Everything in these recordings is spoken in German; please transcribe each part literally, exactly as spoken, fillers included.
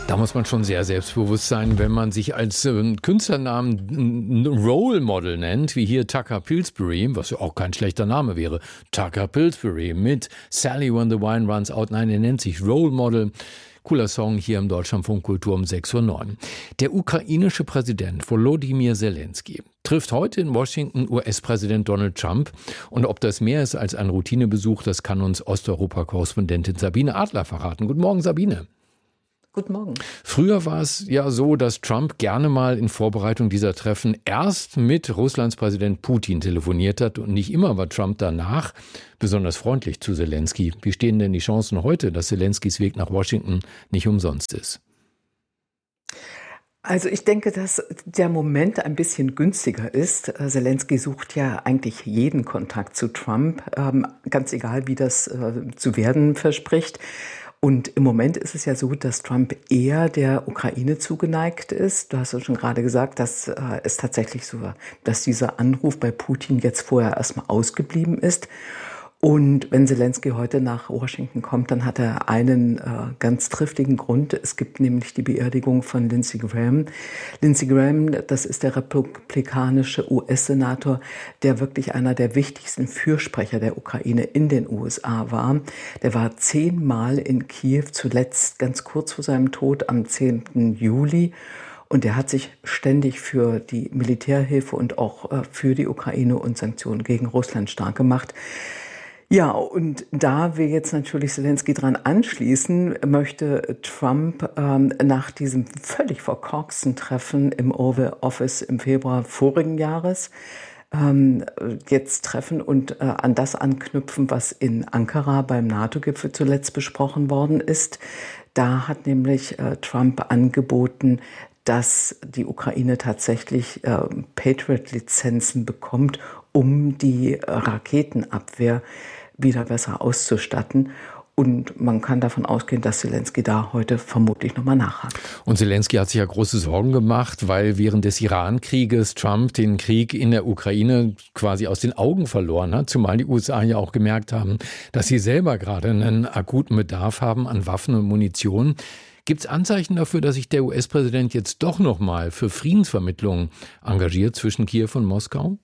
Da muss man schon sehr selbstbewusst sein, wenn man sich als äh, Künstlernamen Role Model nennt, wie hier Tucker Pillsbury, was ja auch kein schlechter Name wäre. Tucker Pillsbury mit Sally When the Wine Runs Out. Nein, er nennt sich Role Model. Cooler Song hier im Deutschlandfunk Kultur um sechs Uhr neun. Der ukrainische Präsident Volodymyr Zelensky trifft heute in Washington U S-Präsident Donald Trump. Und ob das mehr ist als ein Routinebesuch, das kann uns Osteuropa-Korrespondentin Sabine Adler verraten. Guten Morgen, Sabine. Guten Morgen. Früher war es ja so, dass Trump gerne mal in Vorbereitung dieser Treffen erst mit Russlands Präsident Putin telefoniert hat und nicht immer war Trump danach besonders freundlich zu Zelensky. Wie stehen denn die Chancen heute, dass Zelenskys Weg nach Washington nicht umsonst ist? Also ich denke, dass der Moment ein bisschen günstiger ist. Zelensky sucht ja eigentlich jeden Kontakt zu Trump, ganz egal, wie das zu werden verspricht. Und im Moment ist es ja so, dass Trump eher der Ukraine zugeneigt ist. Du hast ja schon gerade gesagt, dass äh, es tatsächlich so war, dass dieser Anruf bei Putin jetzt vorher erstmal ausgeblieben ist. Und wenn Zelensky heute nach Washington kommt, dann hat er einen äh, ganz triftigen Grund. Es gibt nämlich die Beerdigung von Lindsey Graham. Lindsey Graham, das ist der republikanische U S-Senator, der wirklich einer der wichtigsten Fürsprecher der Ukraine in den U S A war. Der war zehnmal in Kiew, zuletzt ganz kurz vor seinem Tod am zehnten Juli. Und er hat sich ständig für die Militärhilfe und auch äh, für die Ukraine und Sanktionen gegen Russland stark gemacht. Ja, und da wir jetzt natürlich Zelensky dran anschließen, möchte Trump ähm, nach diesem völlig verkorksten Treffen im Oval Office im Februar vorigen Jahres ähm, jetzt treffen und äh, an das anknüpfen, was in Ankara beim NATO-Gipfel zuletzt besprochen worden ist. Da hat nämlich äh, Trump angeboten, dass die Ukraine tatsächlich äh, Patriot-Lizenzen bekommt, um die Raketenabwehr wieder besser auszustatten. Und man kann davon ausgehen, dass Zelensky da heute vermutlich nochmal nachhakt. Und Zelensky hat sich ja große Sorgen gemacht, weil während des Iran-Krieges Trump den Krieg in der Ukraine quasi aus den Augen verloren hat. Zumal die U S A ja auch gemerkt haben, dass sie selber gerade einen akuten Bedarf haben an Waffen und Munition. Gibt es Anzeichen dafür, dass sich der U S-Präsident jetzt doch nochmal für Friedensvermittlungen engagiert zwischen Kiew und Moskau?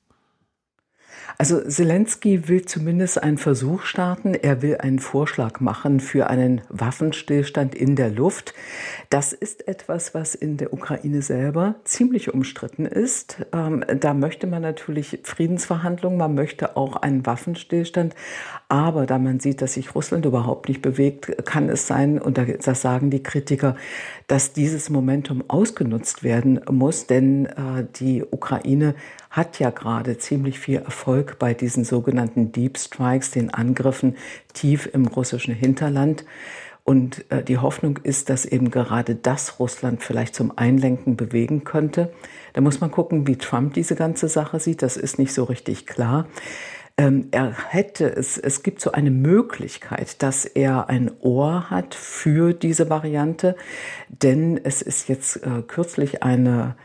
Also Zelensky will zumindest einen Versuch starten. Er will einen Vorschlag machen für einen Waffenstillstand in der Luft. Das ist etwas, was in der Ukraine selber ziemlich umstritten ist. Ähm, da möchte man natürlich Friedensverhandlungen, man möchte auch einen Waffenstillstand. Aber da man sieht, dass sich Russland überhaupt nicht bewegt, kann es sein, und das sagen die Kritiker, dass dieses Momentum ausgenutzt werden muss. Denn äh, die Ukraine hat ja gerade ziemlich viel Erfolg bei diesen sogenannten Deep Strikes, den Angriffen tief im russischen Hinterland. Und äh, die Hoffnung ist, dass eben gerade das Russland vielleicht zum Einlenken bewegen könnte. Da muss man gucken, wie Trump diese ganze Sache sieht. Das ist nicht so richtig klar. Ähm, er hätte, es, es gibt so eine Möglichkeit, dass er ein Ohr hat für diese Variante. Denn es ist jetzt äh, kürzlich eine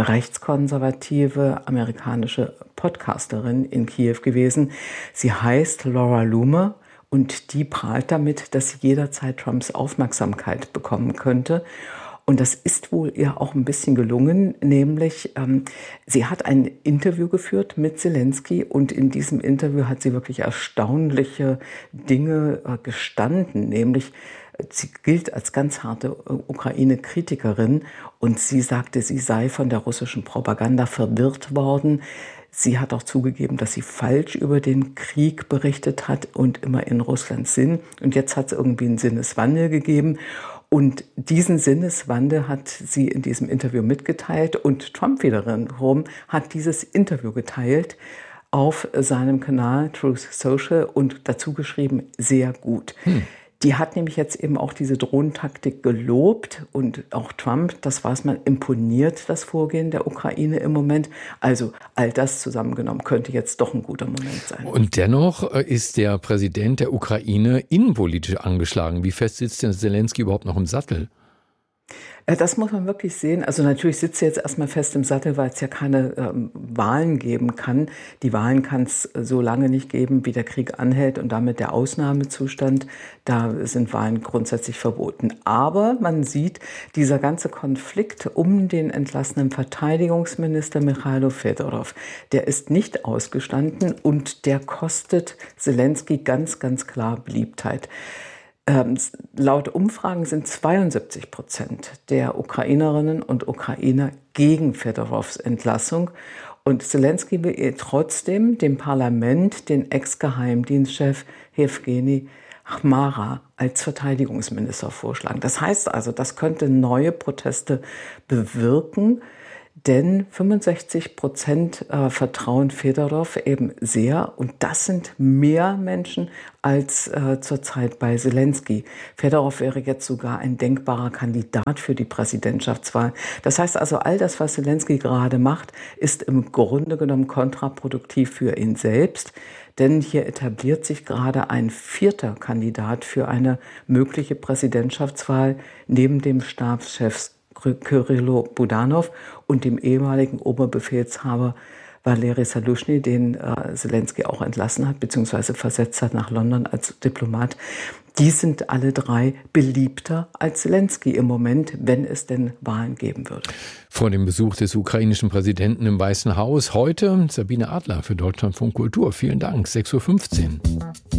rechtskonservative amerikanische Podcasterin in Kiew gewesen. Sie heißt Laura Loomer und die prahlt damit, dass sie jederzeit Trumps Aufmerksamkeit bekommen könnte. Und das ist wohl ihr auch ein bisschen gelungen, nämlich ähm, sie hat ein Interview geführt mit Zelensky und in diesem Interview hat sie wirklich erstaunliche Dinge äh, gestanden, nämlich sie gilt als ganz harte Ukraine-Kritikerin und sie sagte, sie sei von der russischen Propaganda verwirrt worden. Sie hat auch zugegeben, dass sie falsch über den Krieg berichtet hat und immer in Russlands Sinn. Und jetzt hat es irgendwie einen Sinneswandel gegeben. Und diesen Sinneswandel hat sie in diesem Interview mitgeteilt. Und Trump wiederum hat dieses Interview geteilt auf seinem Kanal Truth Social und dazu geschrieben, sehr gut. Hm. Die hat nämlich jetzt eben auch diese Drohnentaktik gelobt und auch Trump, das weiß man, imponiert das Vorgehen der Ukraine im Moment. Also all das zusammengenommen könnte jetzt doch ein guter Moment sein. Und dennoch ist der Präsident der Ukraine innenpolitisch angeschlagen. Wie fest sitzt denn Zelensky überhaupt noch im Sattel? Das muss man wirklich sehen. Also natürlich sitzt er jetzt erstmal fest im Sattel, weil es ja keine ähm, Wahlen geben kann. Die Wahlen kann es so lange nicht geben, wie der Krieg anhält und damit der Ausnahmezustand. Da sind Wahlen grundsätzlich verboten. Aber man sieht, dieser ganze Konflikt um den entlassenen Verteidigungsminister Michailo Fedorov, der ist nicht ausgestanden und der kostet Selenskyj ganz, ganz klar Beliebtheit. Ähm, laut Umfragen sind zweiundsiebzig Prozent der Ukrainerinnen und Ukrainer gegen Fedorows Entlassung. Und Selenskyj will trotzdem dem Parlament den Ex-Geheimdienstchef Jewgeni Chmara als Verteidigungsminister vorschlagen. Das heißt also, das könnte neue Proteste bewirken. Denn fünfundsechzig Prozent äh, vertrauen Fedorov eben sehr. Und das sind mehr Menschen als äh, zurzeit bei Selenskyj. Fedorov wäre jetzt sogar ein denkbarer Kandidat für die Präsidentschaftswahl. Das heißt also, all das, was Selenskyj gerade macht, ist im Grunde genommen kontraproduktiv für ihn selbst. Denn hier etabliert sich gerade ein vierter Kandidat für eine mögliche Präsidentschaftswahl neben dem Stabschef Kyrylo Budanov und dem ehemaligen Oberbefehlshaber Valery Salushny, den äh, Selenskyj auch entlassen hat, beziehungsweise versetzt hat nach London als Diplomat. Die sind alle drei beliebter als Selenskyj im Moment, wenn es denn Wahlen geben würde. Vor dem Besuch des ukrainischen Präsidenten im Weißen Haus heute Sabine Adler für Deutschlandfunk Kultur. Vielen Dank, sechs Uhr fünfzehn.